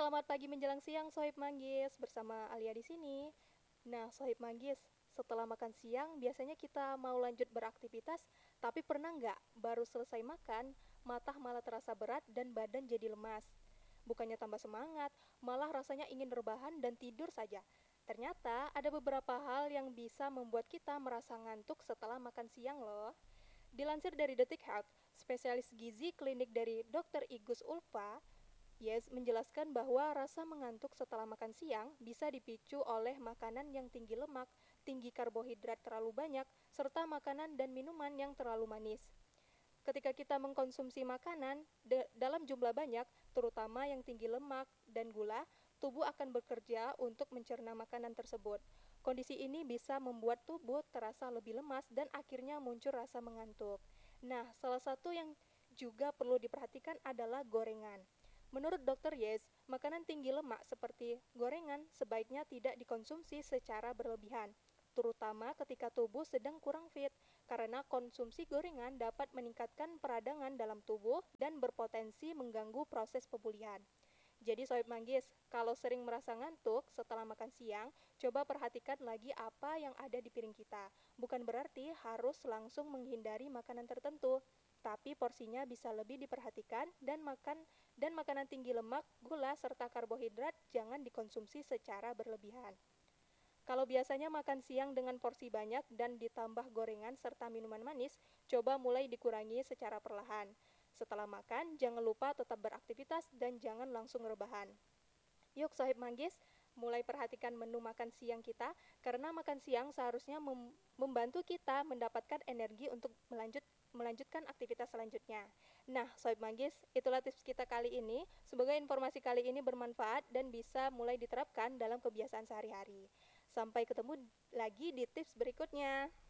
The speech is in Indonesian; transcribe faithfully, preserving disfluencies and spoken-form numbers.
Selamat pagi menjelang siang, Sohib Manggis. Bersama Alia di sini. Nah, Sohib Manggis, setelah makan siang, biasanya kita mau lanjut beraktivitas, tapi pernah nggak baru selesai makan, mata malah terasa berat dan badan jadi lemas? Bukannya tambah semangat, malah rasanya ingin rebahan dan tidur saja. Ternyata ada beberapa hal yang bisa membuat kita merasa ngantuk setelah makan siang loh. Dilansir dari Detik Health, spesialis gizi klinik dari dokter Igus Ulfa, Yes menjelaskan bahwa rasa mengantuk setelah makan siang bisa dipicu oleh makanan yang tinggi lemak, tinggi karbohidrat terlalu banyak, serta makanan dan minuman yang terlalu manis. Ketika kita mengkonsumsi makanan dalam jumlah banyak, terutama yang tinggi lemak dan gula, tubuh akan bekerja untuk mencerna makanan tersebut. Kondisi ini bisa membuat tubuh terasa lebih lemas dan akhirnya muncul rasa mengantuk. Nah, salah satu yang juga perlu diperhatikan adalah gorengan. Menurut dokter Yes, makanan tinggi lemak seperti gorengan sebaiknya tidak dikonsumsi secara berlebihan, terutama ketika tubuh sedang kurang fit, karena konsumsi gorengan dapat meningkatkan peradangan dalam tubuh dan berpotensi mengganggu proses pemulihan. Jadi Sohib Manggis, kalau sering merasa ngantuk setelah makan siang, coba perhatikan lagi apa yang ada di piring kita. Bukan berarti harus langsung menghindari makanan tertentu, tapi porsinya bisa lebih diperhatikan dan makan dan makanan tinggi lemak, gula, serta karbohidrat jangan dikonsumsi secara berlebihan. Kalau biasanya makan siang dengan porsi banyak dan ditambah gorengan serta minuman manis, coba mulai dikurangi secara perlahan. Setelah makan, jangan lupa tetap beraktivitas dan jangan langsung rebahan. Yuk Sohib Manggis, mulai perhatikan menu makan siang kita, karena makan siang seharusnya mem membantu kita mendapatkan energi untuk melanjut melanjutkan aktivitas selanjutnya. Nah, Sohib Manggis, itulah tips kita kali ini. Semoga informasi kali ini bermanfaat dan bisa mulai diterapkan dalam kebiasaan sehari-hari. Sampai ketemu lagi di tips berikutnya.